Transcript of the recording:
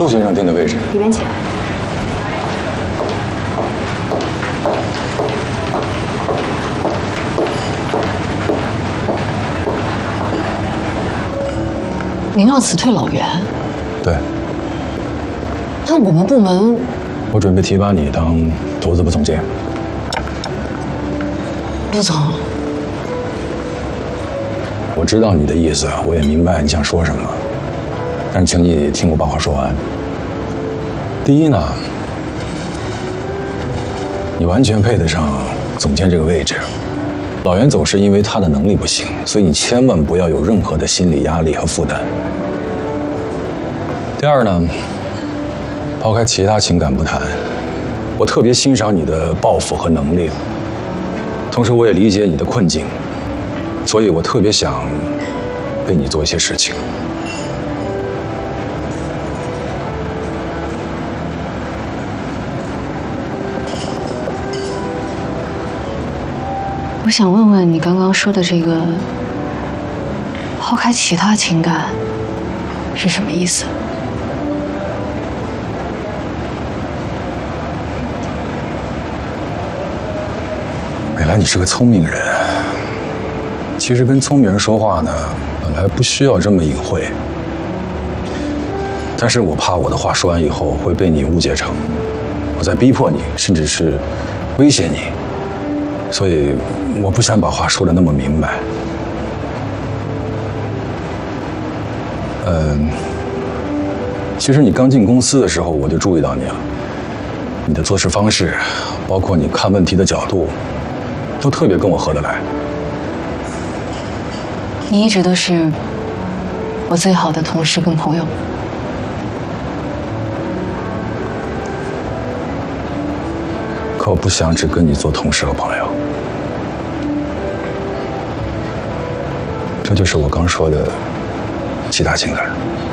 周先生定的位置。 里边请。 您要辞退老袁？ 对。 那我们部门， 我准备提拔你当投资部总监。 陆总， 我知道你的意思，我也明白你想说什么，但是请你听我把话说完。第一呢，你完全配得上总监这个位置。老袁走是因为他的能力不行，所以你千万不要有任何的心理压力和负担。第二呢，抛开其他情感不谈，我特别欣赏你的抱负和能力，同时我也理解你的困境，所以我特别想为你做一些事情。 我想问问你刚刚说的这个抛开其他情感是什么意思？ 美兰，你是个聪明人。其实跟聪明人说话呢，本来不需要这么隐晦。但是我怕我的话说完以后会被你误解成我在逼迫你，甚至是威胁你，所以我不想把话说得那么明白。其实你刚进公司的时候我就注意到你了，你的做事方式，包括你看问题的角度，都特别跟我合得来。 你一直都是我最好的同事跟朋友。 可我不想只跟你做同事和朋友。这就是我刚说的其他情感。